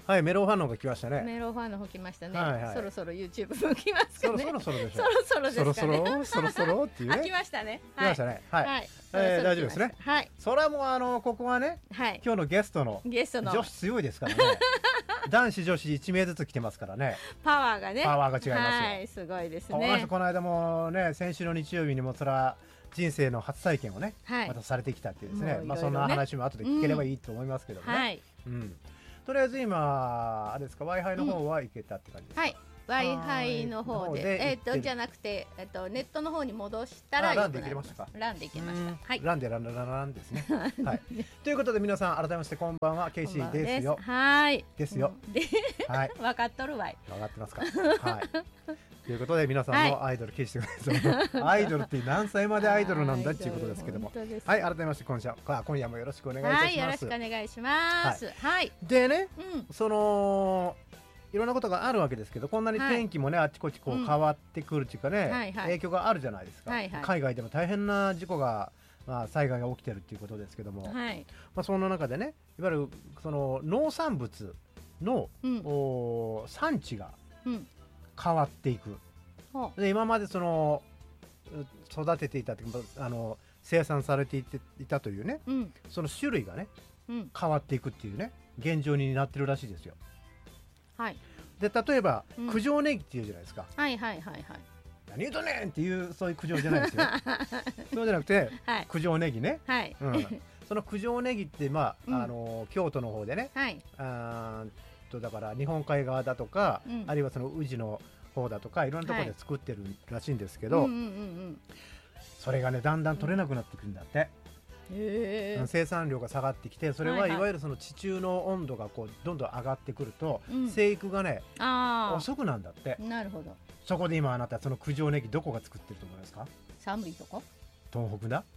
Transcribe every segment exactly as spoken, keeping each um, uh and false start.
はい、メロンファンの方が来ましたね。 メロンファンの方来ましたね、 はいはい、 そろそろ YouTube も来ますかね。 そろそろでしょ。 そろそろですかね。 そろそろそろそろっていうね。 あ、来ましたね。 来ましたね。はい。はい、えー、大丈夫ですね。 はい。 それはもうあのここはね、はい、今日のゲストのゲストの女子強いですからね。男子女子いち名ずつ来てますからね。 パワーがね。 パワーが違いますよ。 はい、すごいですね。 この人この間もね、先週の日曜日にもそれは人生の初体験をね、はい、またされてきたっていうですね。いろいろね、まあそんな話も後で聞ければいいと思いますけどもね。うん、はい。うん。とりあえず今あれですか、 Wi-Fi の方は行けたって感じですか。うん、はい。 Wi-Fi の方で、えっとじゃなくて、えっとネットの方に戻したらランで行けましたか。 ランで行けました。はい。 ランでランランランですね。はい。ということで皆さん改めましてこんばんは、ケイシーですよ。 はい。 ですよ。はい。 分かっとるわい。 分かってますか。はい。ということで皆さんのアイドル、ケイシーでございます。アイドルって何歳までアイドルなんだっていうことですけども。はい。改めまして今夜今夜もよろしくお願いいたします。 はい。よろしくお願いします。はい。 でね、その。いろんなことがあるわけですけど、こんなに天気もね、はい、あちこちこう変わってくるっていうかね、うん、はいはい、影響があるじゃないですか、はいはい、海外でも大変な事故が、まあ、災害が起きてるっていうことですけども、はい、まあ、その中でね、いわゆるその農産物の、うん、お産地が変わっていく、うん、で今までその育てていたってあの生産されていていたというね、うん、その種類がね、うん、変わっていくっていうね現状になってるらしいですよ。はい、で例えば、うん、九条ネギっていうじゃないですか。はいはいはいはい。何言うとねんっていうそういう九条じゃないですよ。そうじゃなくて、はい、九条ネギね。はい。うん、その九条ネギってまあ、うん、あの京都の方でね。はい。あとだから日本海側だとか、うん、あるいはその宇治の方だとかいろんなところで作ってるらしいんですけど、それがねだんだん取れなくなってくるんだって。へー、生産量が下がってきて、それはいわゆるその地中の温度がこうどんどん上がってくると、うん、生育がね遅くなんだって。なるほど。そこで今あなたその九条ネギどこが作ってると思いますか。寒いとこ。東北だ。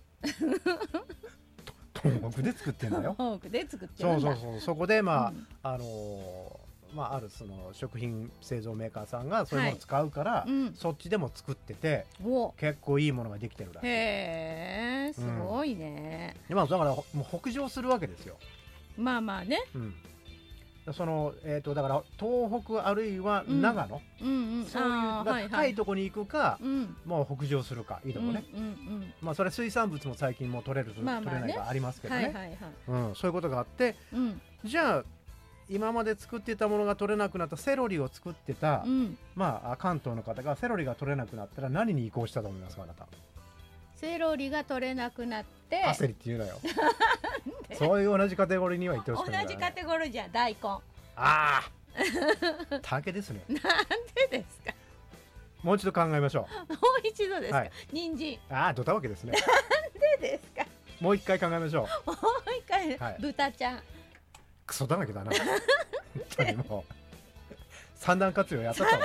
東北で作ってんだよ。東北で作ってるんだ。そうそうそう。そこでまあ、うん、あのーまあ、あるその食品製造メーカーさんがそういうものを使うから、はい、うん、そっちでも作ってて結構いいものができてるらしい。へー、すごいね。うん、まあ、だからもう北上するわけですよ。まあまあね、うん、その、えー、とだから東北あるいは長野、うんうんうん、そういう高いところに行くか、はいはい、もう北上するかいいとこね、うんうんうん、まあ、それ水産物も最近もう取れる、まあまあね、取れないがありますけどね、はいはいはい、うん、そういうことがあって、うん、じゃあ今まで作っていたものが取れなくなったセロリを作ってた、うん、まあ関東の方がセロリが取れなくなったら何に移行したと思いますか。あなた。セロリが取れなくなって焦りって言うなよ。そういう同じカテゴリーには言ってほしくない、ね、同じカテゴリーじゃ大根。ああ竹ですね。なんでですか。もう一度考えましょう。もう一度ですか、はい、人参。ああドタわけですね。なんでですか。もう一回考えましょう。もう一回、はい、豚ちゃん。クソだらけだな。本当にもう三段活用やったと。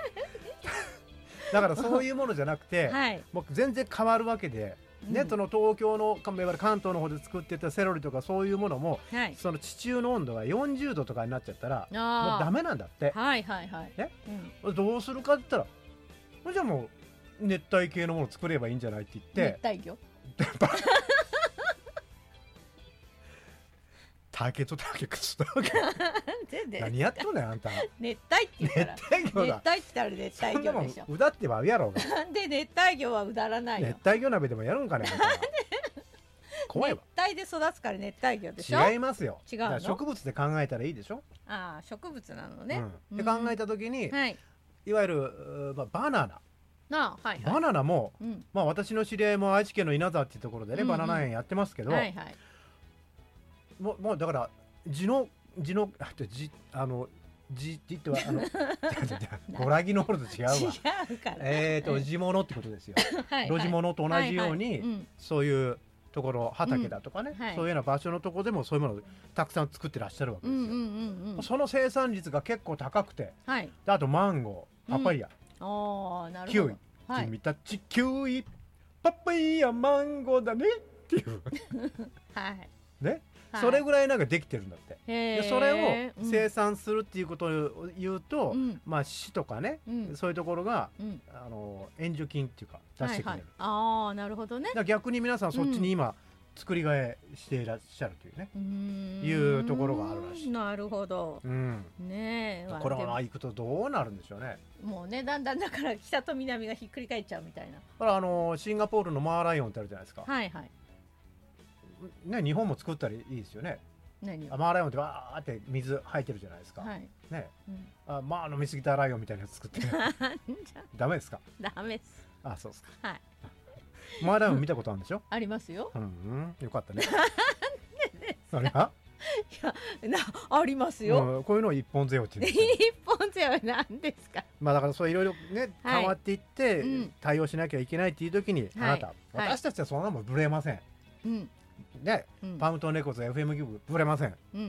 だからそういうものじゃなくて、はい、もう全然変わるわけで、うん、ね、その東京の関東の方で作ってたセロリとかそういうものも、はい、その地中の温度がよんじゅうどとかになっちゃったらもうダメなんだって。はいはいはい、ね、うん、どうするかって言ったらじゃあもう熱帯系のもの作ればいいんじゃないって言って。熱帯魚。竹と竹くそだわけ。何やっとんねんあんた。熱帯って言ったら熱帯魚だ。熱帯って言ったら熱帯魚でしょ。うだってばうやろうが。なんで熱帯魚はうだらないよ。熱帯魚鍋でもやるんかね。怖いわ。熱帯で育つから熱帯魚でしょ。違いますよ。違うの。植物で考えたらいいでしょ。ああ植物なのね。うん、で考えた時に、はい、いわゆる、まあ、バナナ。ああはいはい、バナナも、うん、まあ私の知り合いも愛知県の稲沢っていうところでね、うんうん、バナナ園やってますけど。はいはい、もうもうだから地の地のあじあのじじってはあのゴラギの方と違うわ。違うから。えっと地物ってことですよ。はい、露地物と同じように、はいはい、うん、そういうところ畑だとかね、うんはい、そういうような場所のところでもそういうものをたくさん作ってらっしゃるわけですよ。うんうんうんうん、その生産率が結構高くて、はい、あとマンゴー、パパイヤ、うん、あなるほど、キウイ、はい、君たちキウイ、パパイヤ、マンゴーだねっていう。はいね、はい、それぐらいなんかできてるんだって。でそれを生産するっていうことを言うと、うん、まあ市とかね、うん、そういうところが、うん、あの援助金っていうか出してくれる。はいはい、ああなるほどね。だ逆に皆さんそっちに今、うん、 作り替えしていらっしゃるというね、うーんいうところがあるらしい。 なるほど、うん、ねえ、 これは行くとどうなるんでしょうね。 もうね、だんだんだから北と南がひっくり返っちゃうみたいな。 だからあのシンガポールのマーライオンってあるじゃないですか。 はいはい。 ね、日本も作ったらいいですよね。 何マーライオンってわーって水吐いてるじゃないですか。はい。ね、うん、あまあ飲みすぎたライオンみたいなやつ作って。ダメですか。 ダメです。 あ、そうですか。 はい。 マーライオン見たことあるんでしょ。 ありますよ。 うん、よかったね。それは。 いや、な、ありますよ。 うん、こういうのを一本背負って。 一本背負いなんですか。 まあだからそういろいろね、変わっていって、はいうん、対応しなきゃいけないっていう時に、あなた、はい、私たちはそんなもんぶれません。うん、ね、うん、パウントネコズ エフエム ギブぶれません。うん